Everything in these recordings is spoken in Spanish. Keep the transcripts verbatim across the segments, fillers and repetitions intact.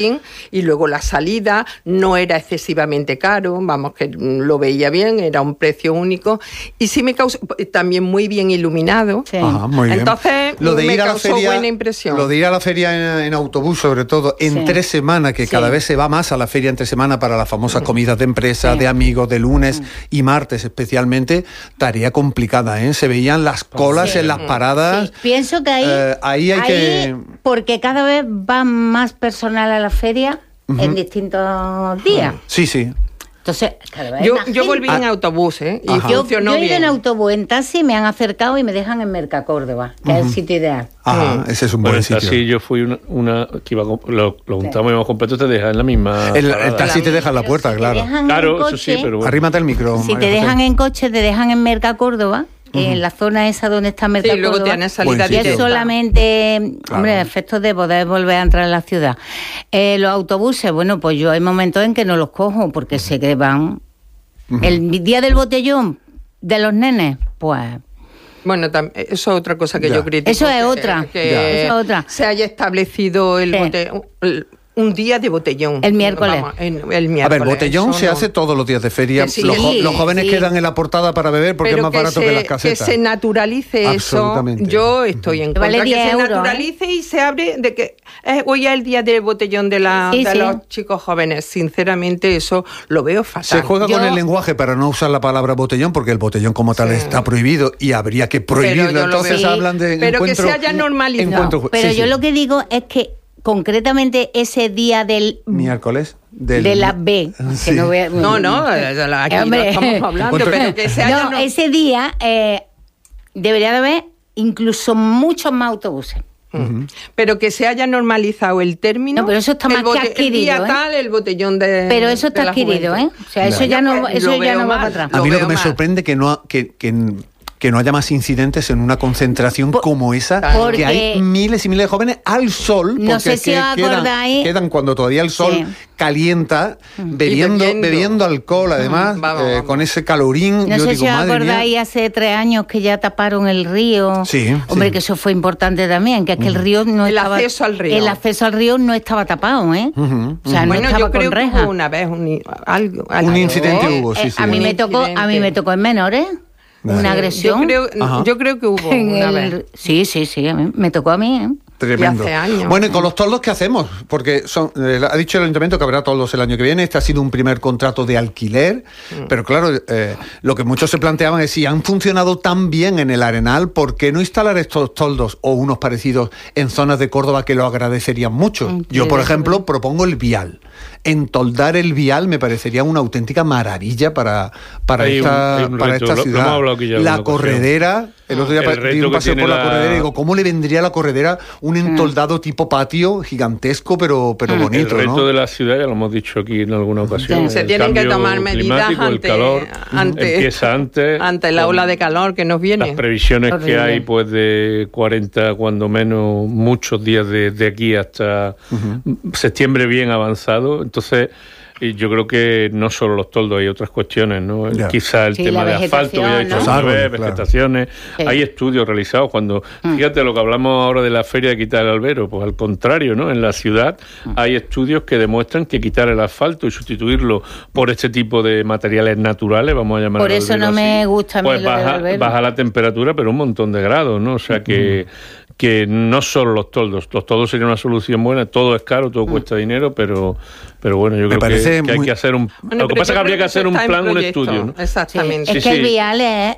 y luego la salida no era excesivamente caro, vamos, que lo veía bien, era un precio único y sí me causó, también muy bien iluminado. Sí. Ajá, muy bien. Entonces lo de me ir a causó la feria, buena impresión. Lo de ir a la feria en, en autobús, sobre todo, en sí. tres semanas, que sí. cada vez se va más a la feria entre semana para las famosas comidas de empresa, sí. de amigos, de lunes y martes especialmente, tarea complicada, ¿eh? Se veían las colas sí. en las paradas. Sí. Pienso que ahí, eh, ahí hay ahí, que... porque cada vez va más personal a la feria uh-huh. en distintos días. Sí, sí. Entonces, cada vez yo, más yo volví ah, en autobús, ¿eh? Y yo, funcionó yo he ido bien. en autobús, en taxi, me han acercado y me dejan en Mercacórdoba, que uh-huh. es el sitio ideal. Ajá, ese es un bueno, buen sitio. Sí, yo fui una, una que iba a, lo, lo juntamos y íbamos completo, te dejan en la misma. El, el taxi te deja en la puerta, si claro. Claro, coche, eso sí, pero bueno. Arrímate el micro. Si te dejan en coche, te dejan en Mercacórdoba. Uh-huh. En la zona esa donde está Mercacórdoba. Sí, luego tienes salida ya directa. Solamente, claro. hombre, efectos de poder volver a entrar en la ciudad. Eh, los autobuses, bueno, pues yo hay momentos en que no los cojo porque uh-huh. sé que van. Uh-huh. El día del botellón de los nenes, pues... Bueno, tam- eso es otra cosa que ya. yo critico. Eso es otra. Que, que eso es otra. se haya establecido el, sí. bote, el un día de botellón. El miércoles. Vamos, en, el miércoles. A ver, botellón se no. hace todos los días de feria. Sí, los, jo- los jóvenes sí. quedan en la portada para beber porque Pero es más que barato se, que las casetas. Que se naturalice eso. Yo estoy en contra. Vale que se euros, naturalice ¿eh? Y se abre de que eh, hoy es el día del botellón de, la, sí, de sí. los chicos jóvenes. Sinceramente, eso lo veo fatal. Se juega yo, con el lenguaje para no usar la palabra botellón porque el botellón como tal sí. está prohibido y habría que prohibirlo. Entonces veo, hablan de pero encuentro, que se haya normalizado. Encuentro, no, pero sí, yo sí. lo que digo es que concretamente ese día del miércoles del, de la B sí. que no, voy a, no no aquí no estamos hablando Encuentro, pero que se haya no, no... ese día eh, debería de haber incluso muchos más autobuses. Uh-huh. Pero que se haya normalizado el término. No, pero eso está más bote- que adquirido. El día ¿eh? tal, el botellón de. Pero eso está adquirido, ¿eh? O sea, eso ya no, eso ya no va para atrás. A mí lo, lo que me mal. sorprende que no que, que que no haya más incidentes en una concentración Por, como esa, que hay miles y miles de jóvenes al sol, porque no sé si que os quedan, acordáis, quedan cuando todavía el sol sí. calienta, bebiendo, bebiendo. bebiendo alcohol, además, mm, vamos, eh, vamos. con ese calorín. No yo sé digo, si os madre acordáis mía. hace tres años que ya taparon el río. Sí, Hombre, sí. que eso fue importante también, que es que el río no el estaba... acceso al río. El acceso al río no estaba tapado, ¿eh? Uh-huh, o sea, uh-huh. no bueno, estaba yo creo con reja. que hubo una vez un, algo, algo. un incidente eh, hubo, sí, eh, sí. A mí, un me tocó, a mí me tocó en menores. Una sí. agresión. Yo creo, yo creo que hubo una el, vez. Sí, sí, sí, a mí, me tocó a mí, ¿eh? Tremendo. Hace años. Bueno, ¿y con los toldos qué hacemos? Porque son, eh, ha dicho el ayuntamiento que habrá toldos el año que viene. Este ha sido un primer contrato de alquiler, mm. pero claro, eh, lo que muchos se planteaban es si han funcionado tan bien en el Arenal, ¿por qué no instalar estos toldos o unos parecidos en zonas de Córdoba que lo agradecerían mucho? Mm, Yo, por ejemplo, bien. propongo el vial. Entoldar el vial me parecería una auténtica maravilla para, para hay esta, un, hay un para reto, esta lo, ciudad. Lo aquí ya la corredera, el otro día el di un paseo por la, la corredera y digo, ¿cómo le vendría a la corredera un entoldado mm. tipo patio gigantesco, pero, pero mm. bonito? El reto ¿no? de la ciudad, ya lo hemos dicho aquí en alguna ocasión. Sí. Se tienen que tomar medidas ante, el calor ante, empieza antes. Ante la ola de calor que nos viene. Las previsiones Horrible. que hay, pues de cuarenta, cuando menos, muchos días de, de aquí hasta uh-huh. septiembre bien avanzado. Entonces, y yo creo que no solo los toldos, hay otras cuestiones, ¿no? Yeah. Quizá el sí, tema de asfalto, que ya he dicho, ¿no? ¿sabes? Claro, vegetaciones. Sí. Hay estudios realizados cuando, mm. fíjate lo que hablamos ahora de la feria de quitar el albero, pues al contrario, ¿no? En la ciudad mm. hay estudios que demuestran que quitar el asfalto y sustituirlo por este tipo de materiales naturales, vamos a llamarlo Por eso no así, me gusta a mí pues lo baja, del albero. baja la temperatura, pero un montón de grados, ¿no? O sea que... Mm. que no solo los toldos, los toldos sería una solución buena, todo es caro, todo cuesta dinero, pero pero bueno, yo Me creo que, que muy... hay que hacer un... Bueno, lo que pasa es que habría que hacer un plan, un estudio, ¿no? Exactamente. Sí, es sí, que sí. el vial es...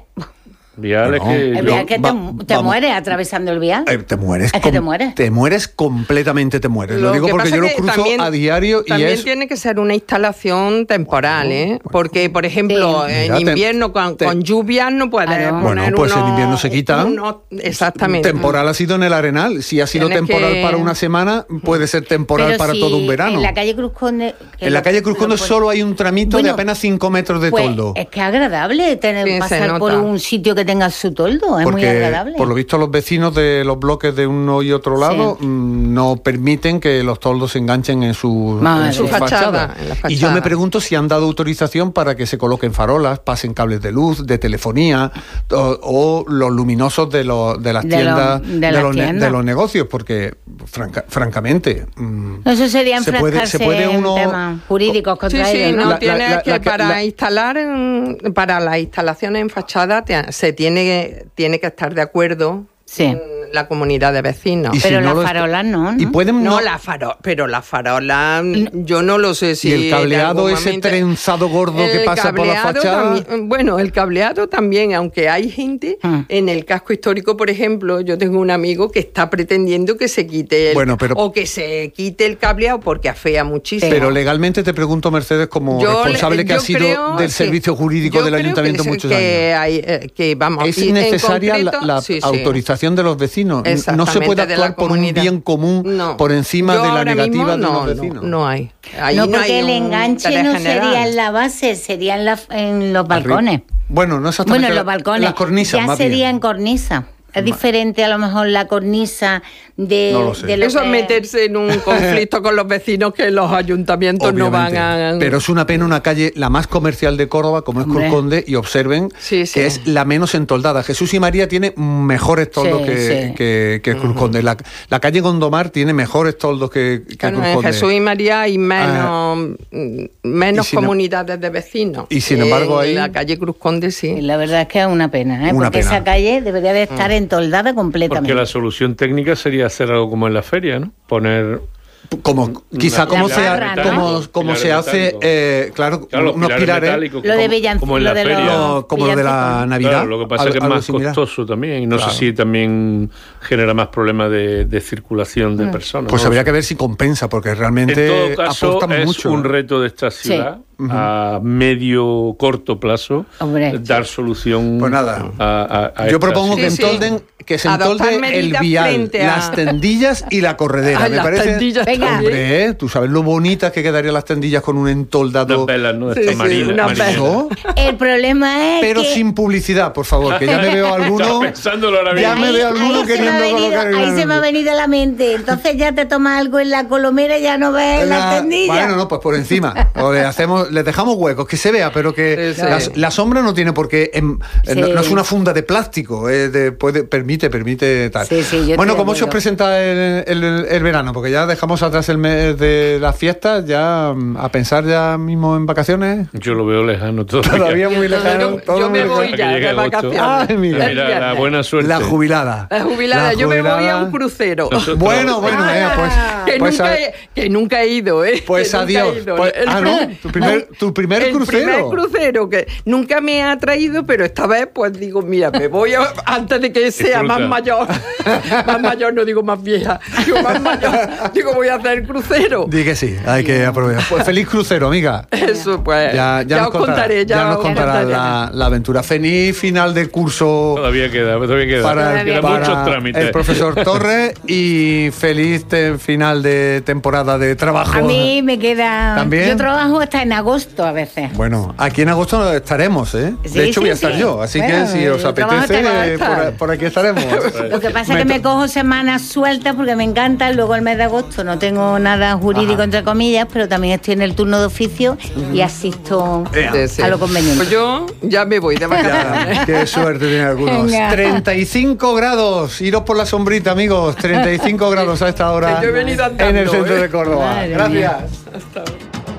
Vial Bueno, es que... El yo- vial es que te, va- te vamos. mueres atravesando el vial. Eh, te mueres. Es que te com- mueres. Te mueres completamente, te mueres. Lo, Lo digo que porque pasa yo lo que cruzo también- a diario y También es... tiene que ser una instalación temporal, ¿eh? Bueno, Porque, por ejemplo, Sí. en Mira, te- invierno con, te- con lluvias no puedes Claro. poner Bueno, pues en unos- invierno se quitan. unos- exactamente. Temporal ha sido en el Arenal. Si ha sido Tienes temporal que- para una semana, puede ser temporal Pero para si todo un verano. En la calle Cruz Conde... que En la lo- calle Cruz lo Conde pone- solo hay un tramito Bueno, de apenas cinco metros de pues, toldo. es que es agradable tener, Sí, se pasar por nota. un sitio que que tenga su toldo, es porque, muy agradable. Por lo visto, los vecinos de los bloques de uno y otro lado sí. mmm, no permiten que los toldos se enganchen en su, en su fachada. fachada. En la fachada. Y yo me pregunto si han dado autorización para que se coloquen farolas, pasen cables de luz, de telefonía o, o los luminosos de, los, de las de tiendas, lo, de, de, los tiendas. Ne, de los negocios, porque franca, francamente... Mmm, Eso sería se puede, se puede uno, en temas jurídicos contra sí, sí, ellos, no, ¿no? La, tienes la, la, que la, para la, instalar, para las instalaciones en fachada te, se tiene, tiene que estar de acuerdo sí. la comunidad de vecinos. Pero si las no farolas no, ¿no? Y pueden no, no la faro, pero las farolas yo no lo sé si... ¿Y el cableado ese momento, trenzado gordo que pasa por la fachada? También, bueno, el cableado también, aunque hay gente hmm. en el casco histórico, por ejemplo, yo tengo un amigo que está pretendiendo que se quite el, bueno, pero, o que se quite el cableado porque afea muchísimo. Pero legalmente te pregunto, Mercedes, como yo responsable le, que ha sido creo, del servicio jurídico del ayuntamiento que, muchos que años. Hay, eh, que, vamos, es necesaria concreto, la, la sí, autorización sí. de los vecinos. No se puede actuar por un bien común no. por encima Yo de la negativa no, de los vecinos. No, no hay. Ahí no, porque no hay el enganche no general. Sería en la base, sería en, la, en los balcones. Arri- bueno, no exactamente. Bueno, en los balcones. En las cornisas, ya más sería bien. en cornisa. Es diferente a lo mejor la cornisa de, no lo sé. de lo Eso que... es meterse en un conflicto con los vecinos que los ayuntamientos obviamente, no van a... Pero es una pena una calle la más comercial de Córdoba, como es Cruz Conde, y observen sí, sí. que es la menos entoldada. Jesús y María tiene mejores toldos sí, que, sí. que, que Cruz uh-huh. Conde. La, la calle Gondomar tiene mejores toldos que, que claro, Cruz en Conde. Jesús y María hay menos, ah, menos sin, comunidades de vecinos. Y sin embargo ahí... En la calle Cruz Conde sí. La verdad es que es una pena, ¿eh? Una porque pena. esa calle debería de estar uh-huh. entoldada completamente. Porque la solución técnica sería hacer algo como en la feria, ¿no? Poner... Como, quizá como se, barra, como, ¿no? como se hace, eh, claro, claro, unos pilares, lo de Villan, como en la lo de feria, los como lo de la Navidad. Claro, lo que pasa es que es más costoso también y no claro. sé si también genera más problemas de, de circulación de mm. personas. Pues ¿no? habría que ver si compensa, porque realmente en todo caso, aportan es mucho. un reto de esta ciudad. Sí. Uh-huh. A medio corto plazo, Hombre, dar solución pues nada. a, a, a yo propongo que sí, entolden sí. que se entolde el vial, a... las tendillas y la corredera. Ay, me las parece. Tendillas, hombre, ¿eh? Tú sabes lo bonitas que quedarían las tendillas con un entoldado. Unas velas, ¿no? Sí, sí, marina, ¿no? El problema es pero que... sin publicidad, por favor, que ya me veo alguno. Pensándolo ahora ya mismo. me veo alguno ahí queriendo venido, colocar en ahí la... se me ha venido a la mente. Entonces ya te tomas algo en la colomera y ya no ves la, las tendillas. Bueno, no, pues por encima. O le hacemos, les dejamos huecos, que se vea, pero que sí, sí. La, la sombra no tiene por qué. Em, sí. no, no es una funda de plástico, eh, de, puede, permite, permite tal. Sí, sí, bueno, ¿cómo se os presenta el, el, el verano? Porque ya dejamos atrás el mes de las fiestas, ya a pensar ya mismo en vacaciones. Yo lo veo lejano todo. Todavía muy lejano. Yo, todo yo me voy ya de vacaciones. Ay, mira. mira, la buena suerte. La jubilada. La jubilada. La yo jubilada. me voy a un crucero. Nosotros, bueno, bueno, ah, eh, pues. Que, pues nunca a, he, que nunca he ido, ¿eh? Pues adiós. Pues, ah, no. Tu primer, tu primer el crucero. El primer crucero que nunca me ha traído, pero esta vez, pues digo, mira, me voy a, antes de que sea Disfruta. más mayor. Más mayor, no digo más vieja. Digo más mayor. Digo, voy a hacer crucero. Di que sí, hay que aprovechar. Pues feliz crucero, amiga. Eso, pues. Ya, ya, ya nos os contaré. Ya, ya nos contará contaré. La, la aventura. Feliz final de curso. Todavía queda, todavía queda. Para, todavía para muchos trámites. El profesor Torres y feliz te, final de temporada de trabajo. A mí me queda. ¿También? Yo trabajo hasta en agosto a veces. Bueno, aquí en agosto estaremos, ¿eh? Sí, de hecho, sí, voy a estar sí. yo. Así bueno, que si os apetece, eh, por, por aquí estaremos. Lo que pasa es que me cojo semanas sueltas porque me encanta. Luego el mes de agosto no tengo nada jurídico, Ajá. entre comillas, pero también estoy en el turno de oficio uh-huh. y asisto sí, sí. a lo conveniente. Pues yo ya me voy de vacaciones. Ya, qué suerte tienen algunos. Venga. treinta y cinco grados. Iros por la sombrita, amigos. treinta y cinco grados a esta hora yo he venido andando, en el centro ¿eh? de Córdoba. Madre Gracias. Mía. Hasta ahora.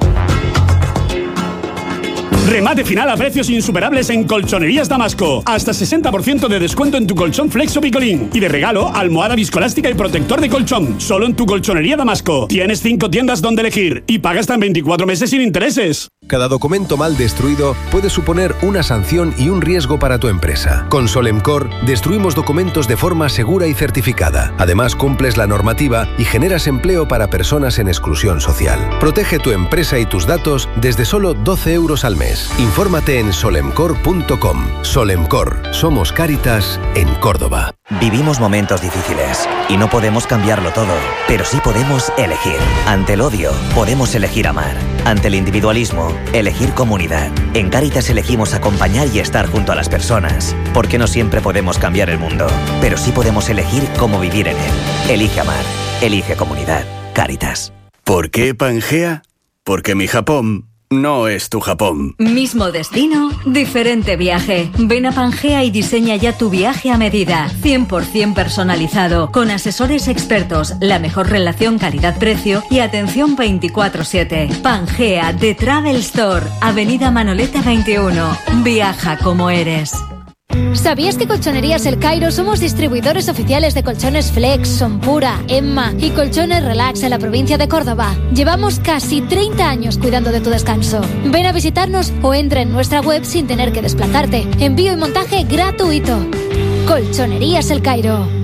Remate final a precios insuperables en Colchonerías Damasco. Hasta sesenta por ciento de descuento en tu colchón Flexo Picolín. Y de regalo, almohada viscoelástica y protector de colchón. Solo en tu Colchonería Damasco. Tienes cinco tiendas donde elegir. Y pagas hasta en veinticuatro meses sin intereses. Cada documento mal destruido puede suponer una sanción y un riesgo para tu empresa. Con Solemcor destruimos documentos de forma segura y certificada. Además, cumples la normativa y generas empleo para personas en exclusión social. Protege tu empresa y tus datos desde solo doce euros al mes. Infórmate en solemcor punto com. Solemcor. Somos Cáritas en Córdoba. Vivimos momentos difíciles y no podemos cambiarlo todo, pero sí podemos elegir. Ante el odio, podemos elegir amar. Ante el individualismo, elegir comunidad. En Cáritas elegimos acompañar y estar junto a las personas, porque no siempre podemos cambiar el mundo, pero sí podemos elegir cómo vivir en él. Elige amar, elige comunidad. Cáritas. ¿Por qué Pangea? Porque mi Japón no es tu Japón. Mismo destino, diferente viaje. Ven a Pangea y diseña ya tu viaje a medida. cien por ciento personalizado, con asesores expertos, la mejor relación calidad-precio y atención veinticuatro siete. Pangea, The Travel Store, Avenida Manoleta veintiuno. Viaja como eres. ¿Sabías que Colchonerías El Cairo somos distribuidores oficiales de colchones Flex, Sonpura, Emma y colchones Relax en la provincia de Córdoba? Llevamos casi treinta años cuidando de tu descanso. Ven a visitarnos o entra en nuestra web sin tener que desplazarte. Envío y montaje gratuito. Colchonerías El Cairo.